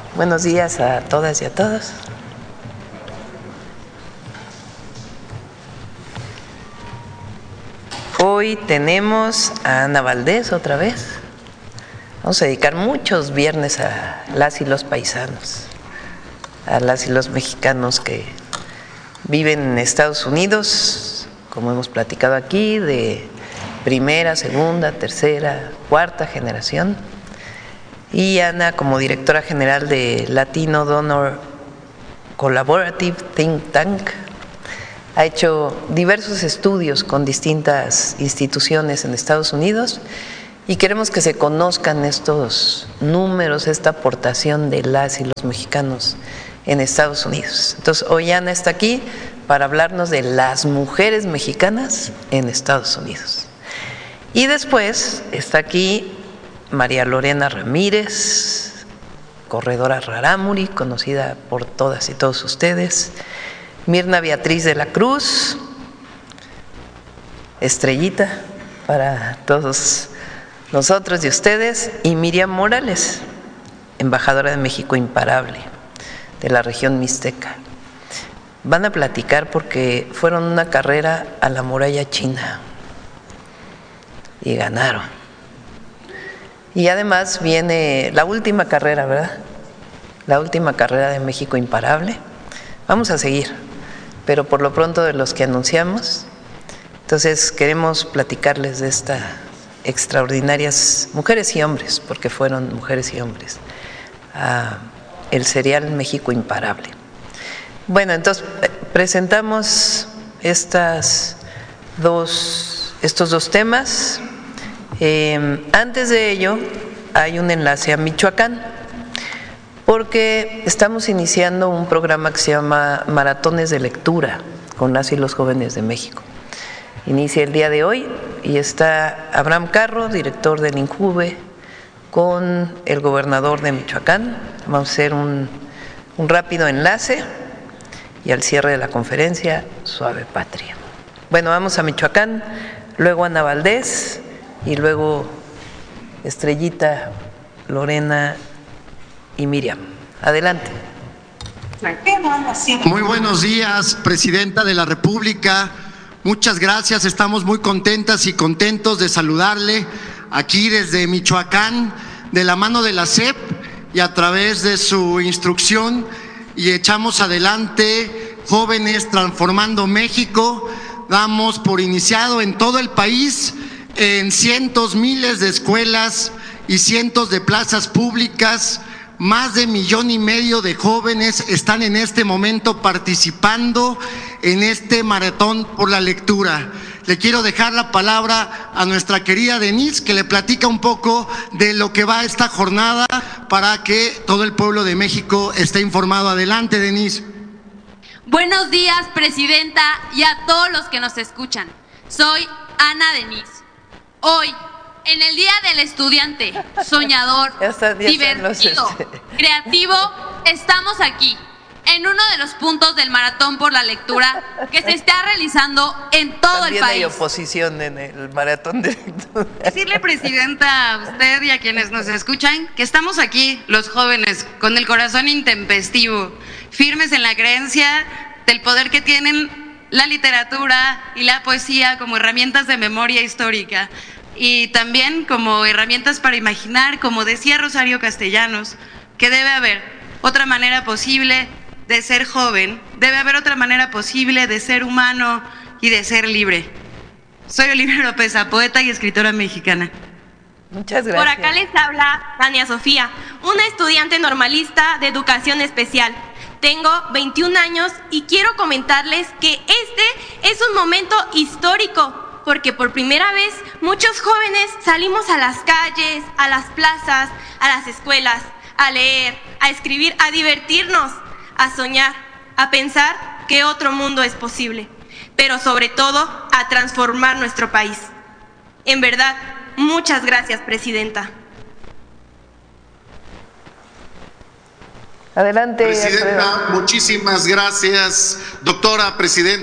Buenos días a todas y a todos. Hoy tenemos a Ana Valdés otra vez. Vamos a dedicar muchos viernes a las y los paisanos, a las y los mexicanos que viven en Estados Unidos, como hemos platicado aquí, de primera, segunda, tercera, cuarta generación. Y Ana, como directora general de Latino Donor Collaborative Think Tank, ha hecho diversos estudios con distintas instituciones en Estados Unidos y queremos que se conozcan estos números, esta aportación de las y los mexicanos en Estados Unidos. Entonces, hoy Ana está aquí para hablarnos de las mujeres mexicanas en Estados Unidos. Y después está aquí María Lorena Ramírez, corredora Rarámuri, conocida por todas y todos ustedes. Mirna Beatriz de la Cruz, estrellita para todos nosotros y ustedes, y Miriam Morales, embajadora de México imparable de la región mixteca. Van a platicar porque fueron una carrera a la muralla china y ganaron. Y además viene la última carrera, ¿verdad? La última carrera de México imparable. Vamos a seguir, pero por lo pronto de los que anunciamos. Entonces queremos platicarles de estas extraordinarias mujeres y hombres, porque fueron mujeres y hombres, el serial México imparable. Bueno, entonces presentamos estos dos temas. Antes de ello hay un enlace a Michoacán, porque estamos iniciando un programa que se llama Maratones de Lectura con las y los jóvenes de México. Inicia el día de hoy y está Abraham Carro, director del INJUVE, con el gobernador de Michoacán. Vamos a hacer un rápido enlace y al cierre de la conferencia, Suave Patria. Bueno, vamos a Michoacán, luego Ana Valdés y luego Estrellita, Lorena y Miriam. Adelante. Muy buenos días, Presidenta de la República. Muchas gracias, estamos muy contentas y contentos de saludarle aquí desde Michoacán, de la mano de la SEP y a través de su instrucción, y echamos adelante Jóvenes Transformando México. Damos por iniciado en todo el país, en cientos, miles de escuelas y cientos de plazas públicas. Más de 1,5 millones de jóvenes están en este momento participando en este maratón por la lectura. Le quiero dejar la palabra a nuestra querida Denise, que le platica un poco de lo que va esta jornada para que todo el pueblo de México esté informado. Adelante, Denise. Buenos días, Presidenta, y a todos los que nos escuchan. Soy Ana Denise. Hoy, en el Día del Estudiante, soñador, divertido, creativo, estamos aquí, en uno de los puntos del Maratón por la Lectura que se está realizando en todo el país. También hay oposición en el Maratón de Lectura. Decirle, Presidenta, a usted y a quienes nos escuchan, que estamos aquí, los jóvenes, con el corazón intempestivo, firmes en la creencia del poder que tienen la literatura y la poesía como herramientas de memoria histórica, y también como herramientas para imaginar, como decía Rosario Castellanos, que debe haber otra manera posible de ser joven, debe haber otra manera posible de ser humano y de ser libre. Soy Olivia Oropesa, poeta y escritora mexicana. Muchas gracias. Por acá les habla Tania Sofía, una estudiante normalista de educación especial. Tengo 21 años y quiero comentarles que este es un momento histórico, porque por primera vez muchos jóvenes salimos a las calles, a las plazas, a las escuelas, a leer, a escribir, a divertirnos, a soñar, a pensar que otro mundo es posible, pero sobre todo a transformar nuestro país. En verdad, muchas gracias, Presidenta. Adelante, Presidenta, Alfredo. muchísimas gracias. Doctora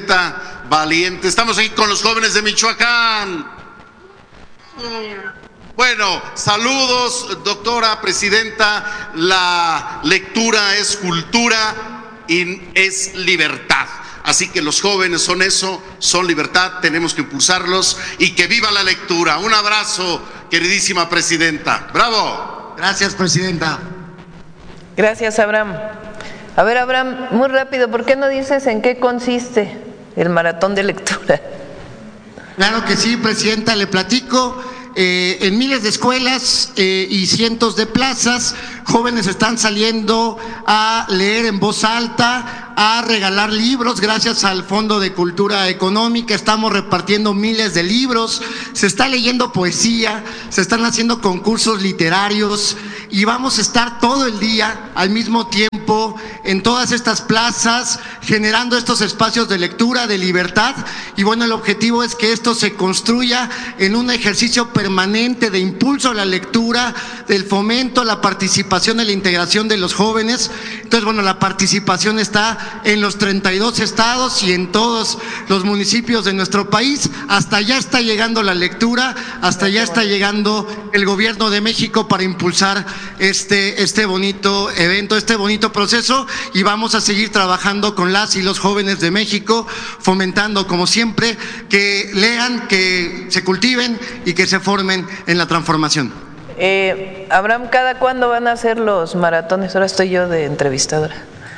Presidenta valiente. Estamos aquí con los jóvenes de Michoacán. Bueno, saludos, doctora presidenta. La lectura es cultura y es libertad. Así que los jóvenes son eso, son libertad, tenemos que impulsarlos y que viva la lectura. Un abrazo, queridísima presidenta. ¡Bravo! Gracias, presidenta. Gracias, Abraham. A ver, Abraham, muy rápido, ¿por qué no dices en qué consiste el maratón de lectura? Claro que sí, presidenta, le platico. En miles de escuelas y cientos de plazas, jóvenes están saliendo a leer en voz alta, a regalar libros gracias al Fondo de Cultura Económica. Estamos repartiendo miles de libros, se está leyendo poesía, se están haciendo concursos literarios y vamos a estar todo el día al mismo tiempo en todas estas plazas generando estos espacios de lectura, de libertad. Y bueno, el objetivo es que esto se construya en un ejercicio permanente de impulso a la lectura, del fomento, la participación y la integración de los jóvenes. Entonces, bueno, la participación está en los 32 estados y en todos los municipios de nuestro país. Hasta allá está llegando la lectura, hasta allá está llegando el gobierno de México para impulsar este bonito evento, este bonito proceso, y vamos a seguir trabajando con las y los jóvenes de México, fomentando como siempre que lean, que se cultiven y que se formen en la transformación. Abraham, ¿cada cuándo van a hacer los maratones? Ahora estoy yo de entrevistadora.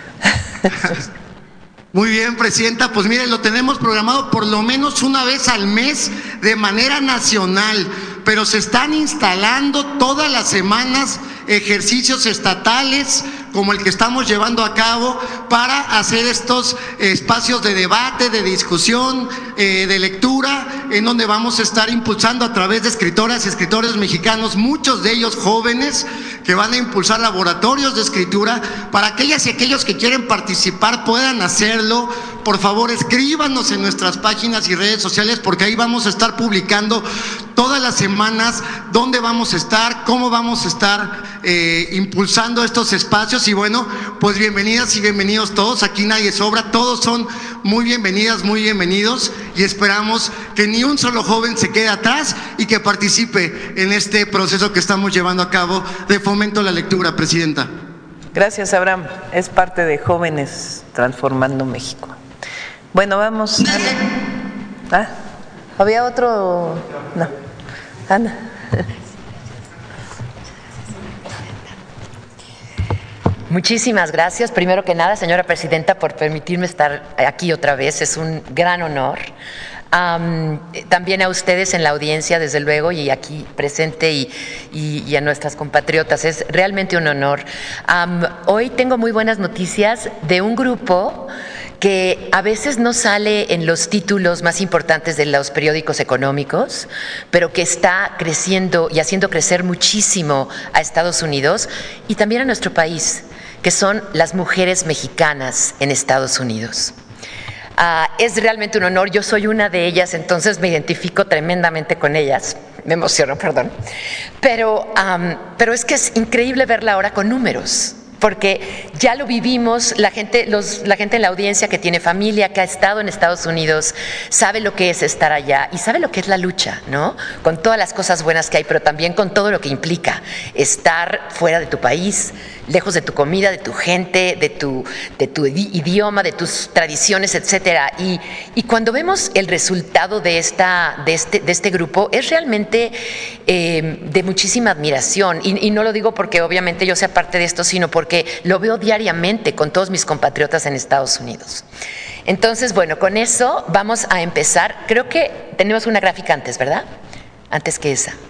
Muy bien, presidenta, pues mire, lo tenemos programado por lo menos una vez al mes de manera nacional, pero se están instalando todas las semanas ejercicios estatales como el que estamos llevando a cabo para hacer estos espacios de debate, de discusión, de lectura, en donde vamos a estar impulsando a través de escritoras y escritores mexicanos, muchos de ellos jóvenes, que van a impulsar laboratorios de escritura. Para aquellas y aquellos que quieren participar puedan hacerlo. Por favor, escríbanos en nuestras páginas y redes sociales, porque ahí vamos a estar publicando todas las semanas dónde vamos a estar, cómo vamos a estar impulsando estos espacios. Y bueno, pues bienvenidas y bienvenidos todos, aquí nadie sobra, todos son muy bienvenidas, muy bienvenidos, y esperamos que ni un solo joven se quede atrás y que participe en este proceso que estamos llevando a cabo de fomento a la lectura, presidenta. Gracias, Abraham, es parte de Jóvenes Transformando México. Bueno, vamos. ¿Había otro? No. Ana. Muchísimas gracias, primero que nada, señora presidenta, por permitirme estar aquí otra vez. Es un gran honor. También a ustedes en la audiencia, desde luego, y aquí presente, y a nuestras compatriotas. Es realmente un honor. Hoy tengo muy buenas noticias de un grupo que a veces no sale en los títulos más importantes de los periódicos económicos, pero que está creciendo y haciendo crecer muchísimo a Estados Unidos y también a nuestro país, que son las mujeres mexicanas en Estados Unidos. Es realmente un honor, yo soy una de ellas, entonces me identifico tremendamente con ellas, me emociono, perdón, pero es que es increíble verla ahora con números, porque ya lo vivimos, la gente en la audiencia que tiene familia, que ha estado en Estados Unidos, sabe lo que es estar allá y sabe lo que es la lucha, ¿no? Con todas las cosas buenas que hay, pero también con todo lo que implica estar fuera de tu país, lejos de tu comida, de tu gente, de tu idioma, de tus tradiciones, etcétera. Y cuando vemos el resultado de este grupo, es realmente de muchísima admiración. Y no lo digo porque obviamente yo sea parte de esto, sino porque lo veo diariamente con todos mis compatriotas en Estados Unidos. Entonces, bueno, con eso vamos a empezar. Creo que tenemos una gráfica antes, ¿verdad? Antes que esa.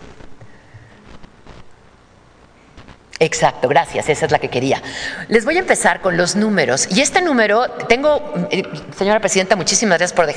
Exacto, gracias, esa es la que quería. Les voy a empezar con los números. Y este número, señora presidenta, muchísimas gracias por dejar